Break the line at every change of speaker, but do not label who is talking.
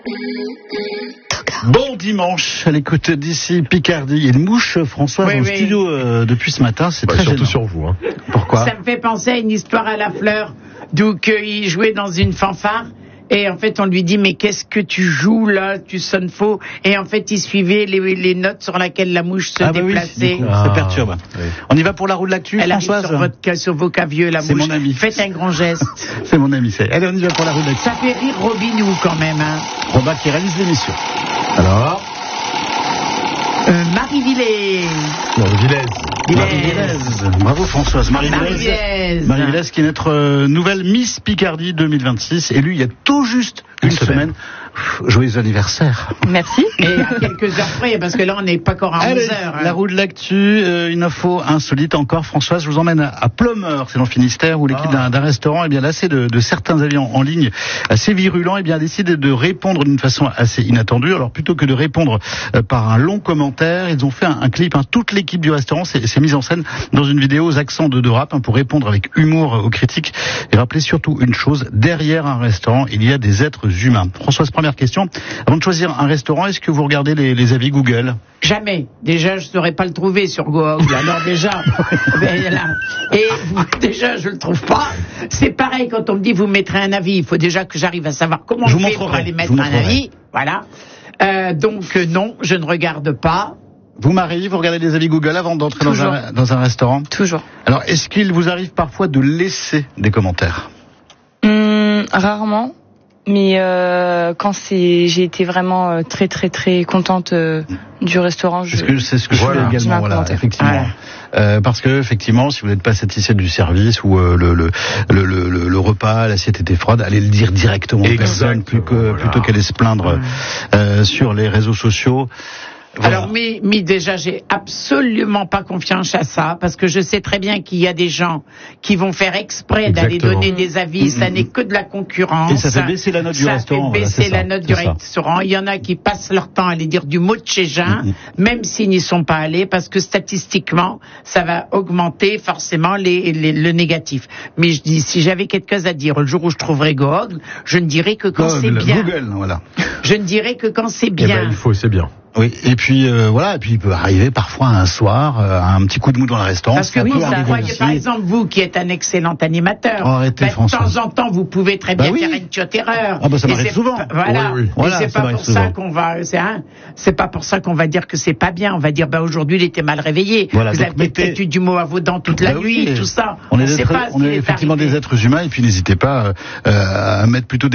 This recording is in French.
Bon dimanche, à l'écoute d'ici Picardie. Il y a une mouche, Françoise, au studio depuis ce matin. C'est très
surtout
gênant.
sur vous. Hein.
Pourquoi?
Ça me fait penser à une histoire à la fleur, d'où il jouait dans une fanfare. Et en fait, on lui dit, mais qu'est-ce que tu joues là? Tu sonnes faux. Et en fait, il suivait les notes sur lesquelles la mouche se déplaçait.
Oui, ça perturbe. Oui. On y va pour la roue de l'actu,
Elle
Françoise?
arrive sur vos cavieux, la
C'est
mouche.
mon ami.
Faites un grand geste.
C'est mon ami, c'est. Allez, on y va pour la roue de l'actu.
Ça fait rire Robinou quand même, hein.
Robin qui réalise l'émission. Alors?
Marie Villers.
Marie-Villers. Bravo Françoise. Marie-Villers. Marie-Villers qui est notre nouvelle Miss Picardie 2026. Élue il y a tout juste une semaine. Joyeux anniversaire.
Merci.
Et à quelques heures près, parce que là on n'est pas encore à 11 heures.
La roue de l'actu, une info insolite encore. Françoise, je vous emmène à Plumeur, c'est dans le Finistère, où l'équipe d'un restaurant, lassée de certains avis en ligne assez virulents, a décidé de répondre d'une façon assez inattendue. Alors plutôt que de répondre par un long commentaire, ils ont fait un clip. Toute l'équipe du restaurant s'est mise en scène dans une vidéo aux accents de rap pour répondre avec humour aux critiques et rappeler surtout une chose: derrière un restaurant, il y a des êtres humains. Françoise, première question. Avant de choisir un restaurant, est-ce que vous regardez les avis Google?
Jamais. Déjà, je ne saurais pas le trouver sur Google. Alors déjà, déjà, je le trouve pas. C'est pareil quand on me dit vous mettrez un avis. Il faut déjà que j'arrive à savoir comment on fait pour aller mettre un avis. Voilà. Donc non, je ne regarde pas.
Vous, Marie, vous regardez les avis Google avant d'entrer dans un restaurant?
Toujours.
Alors, est-ce qu'il vous arrive parfois de laisser des commentaires?
Rarement. Mais quand j'ai été vraiment très très très contente du restaurant.
C'est ce que je fais également, voilà, effectivement. Parce que effectivement, si vous n'êtes pas satisfait du service ou le repas, l'assiette était froide, allez le dire directement aux personnes plutôt qu'aller se plaindre sur les réseaux sociaux. Voilà.
Alors, mais déjà, j'ai absolument pas confiance à ça, parce que je sais très bien qu'il y a des gens qui vont faire exprès d'aller donner des avis. Ça n'est que de la concurrence.
Et ça fait baisser la note du restaurant.
Ça fait baisser la note du restaurant. Il y en a qui passent leur temps à aller dire du mot de chez Jean, même s'ils n'y sont pas allés, parce que statistiquement, ça va augmenter forcément le négatif. Mais je dis, si j'avais quelque chose à dire le jour où je trouverais Google, je ne dirais que quand c'est bien.
Google, voilà.
Je ne dirais que quand c'est bien.
C'est bien.
Oui, et puis voilà, et puis il peut arriver parfois un soir un petit coup de mou dans le restaurant.
Parce que par exemple, vous qui êtes un excellent animateur,
arrêtez,
de temps en temps vous pouvez très bien faire une petite erreur.
Ah bah ça m'arrive souvent.
Voilà. Et c'est pas pour ça qu'on va, c'est pas pour ça qu'on va dire que c'est pas bien. On va dire aujourd'hui il était mal réveillé.
Voilà,
vous avez peut-être eu du mot à vos dents toute la nuit, tout ça.
On est effectivement des êtres humains, et puis n'hésitez pas à mettre plutôt